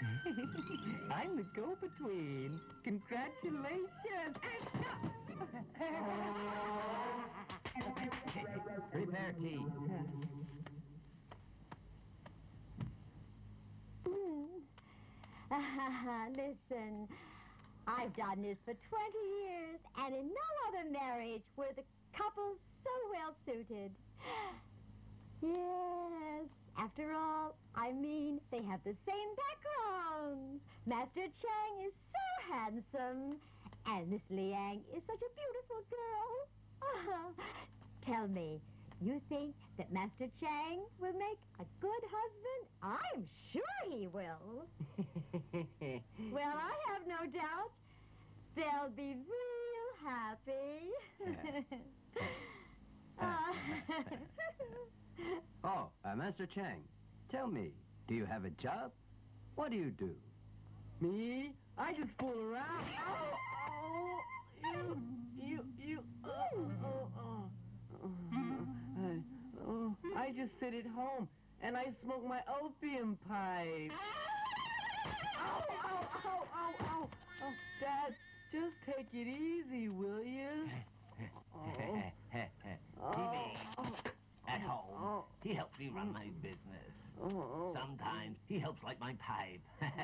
I'm the go-between. Congratulations. Prepare tea. Listen, I've done this for 20 years, and in no other marriage were the couples so well suited. Yes, after all, I mean, they have the same backgrounds. Master Chang is so handsome, and Miss Liang is such a beautiful girl. Tell me, you think that Master Chang will make a good husband? I'm sure he will. Well, I have no doubt. They'll be real happy. Oh, Master Chang, tell me, do you have a job? What do you do? Me? I just fool around. I just sit at home and I smoke my opium pipe. Ow. Dad, just take it easy, will you? At home, he helps me run my business. Sometimes he helps light my pipe.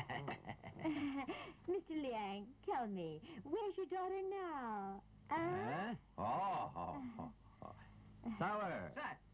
Mr. Liang, tell me, where's your daughter now? Sour. Sir,